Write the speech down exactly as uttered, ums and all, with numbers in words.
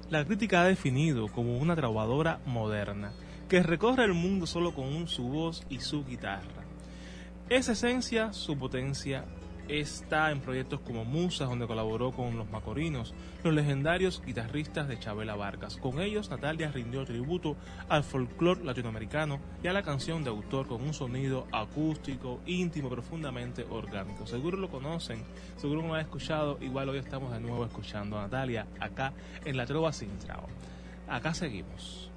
la crítica ha definido como una trovadora moderna, que recorre el mundo solo con su voz y su guitarra. Esa esencia, su potencia, está en proyectos como Musas, donde colaboró con los Macorinos, los legendarios guitarristas de Chavela Vargas. Con ellos, Natalia rindió tributo al folclore latinoamericano y a la canción de autor con un sonido acústico, íntimo, profundamente orgánico. Seguro lo conocen, seguro lo han escuchado, igual hoy estamos de nuevo escuchando a Natalia acá en La Trova Sin Trao. Acá seguimos.